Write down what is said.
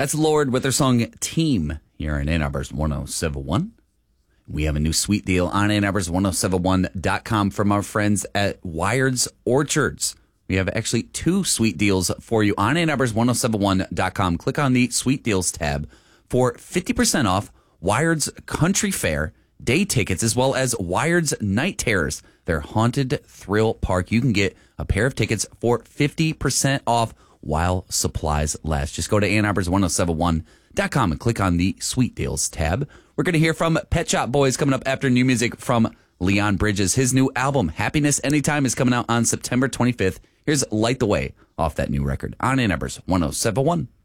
That's Lord with their song Team here in Ann Arbor's 1071. We have a new sweet deal on Ann Arbor's 1071.com from our friends at Wired's Orchards. We have actually two sweet deals for you on Ann Arbor's 1071.com. Click on the Sweet Deals tab for 50% off Wired's Country Fair day tickets, as well as Wired's Night Terrors, their haunted thrill park. You can get a pair of tickets for 50% off while supplies last. Just go to Ann Arbor's 1071.com and click on the Sweet Deals tab. We're going to hear from Pet Shop Boys coming up after new music from Leon Bridges. His new album, Happiness Anytime, is coming out on September 25th. Here's Light the Way off that new record on Ann Arbor's 1071.